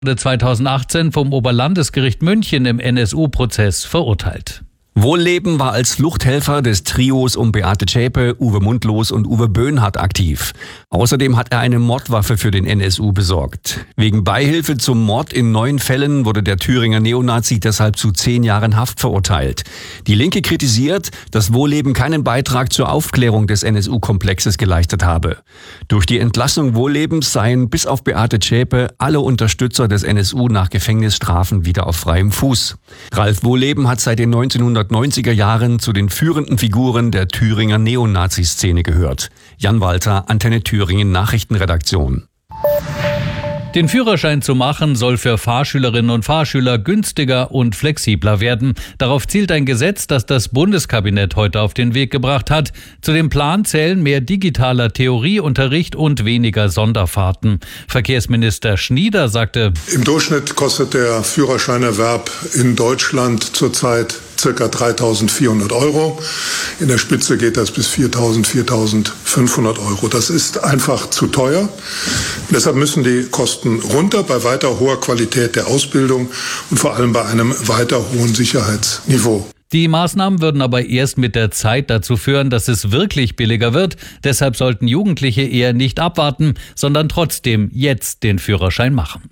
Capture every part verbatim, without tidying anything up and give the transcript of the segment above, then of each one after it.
wurde zweitausendachtzehn vom Oberlandesgericht München im N S U-Prozess verurteilt. Wohlleben war als Fluchthelfer des Trios um Beate Zschäpe, Uwe Mundlos und Uwe Böhnhardt aktiv. Außerdem hat er eine Mordwaffe für den N S U besorgt. Wegen Beihilfe zum Mord in neun Fällen wurde der Thüringer Neonazi deshalb zu zehn Jahren Haft verurteilt. Die Linke kritisiert, dass Wohlleben keinen Beitrag zur Aufklärung des N S U-Komplexes geleistet habe. Durch die Entlassung Wohllebens seien bis auf Beate Zschäpe alle Unterstützer des N S U nach Gefängnisstrafen wieder auf freiem Fuß. Ralf Wohlleben hat seit den neunzehnhundertneunziger Jahren zu den führenden Figuren der Thüringer Neonazi-Szene gehört. Jan Walter, Antenne Thüringen Nachrichtenredaktion. Den Führerschein zu machen soll für Fahrschülerinnen und Fahrschüler günstiger und flexibler werden. Darauf zielt ein Gesetz, das das Bundeskabinett heute auf den Weg gebracht hat. Zu dem Plan zählen mehr digitaler Theorieunterricht und weniger Sonderfahrten. Verkehrsminister Schnieder sagte: Im Durchschnitt kostet der Führerscheinerwerb in Deutschland zurzeit circa dreitausendvierhundert Euro. In der Spitze geht das bis viertausend, viertausendfünfhundert Euro. Das ist einfach zu teuer. Deshalb müssen die Kosten runter bei weiter hoher Qualität der Ausbildung und vor allem bei einem weiter hohen Sicherheitsniveau. Die Maßnahmen würden aber erst mit der Zeit dazu führen, dass es wirklich billiger wird. Deshalb sollten Jugendliche eher nicht abwarten, sondern trotzdem jetzt den Führerschein machen.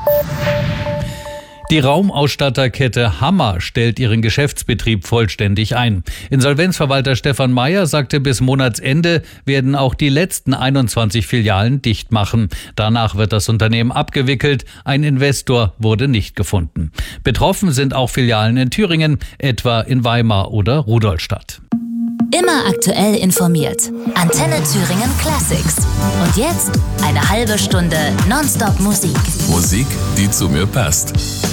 Die Raumausstatterkette Hammer stellt ihren Geschäftsbetrieb vollständig ein. Insolvenzverwalter Stefan Meyer sagte, bis Monatsende werden auch die letzten einundzwanzig Filialen dicht machen. Danach wird das Unternehmen abgewickelt. Ein Investor wurde nicht gefunden. Betroffen sind auch Filialen in Thüringen, etwa in Weimar oder Rudolstadt. Immer aktuell informiert. Antenne Thüringen Classics. Und jetzt eine halbe Stunde Nonstop Musik. Musik, die zu mir passt.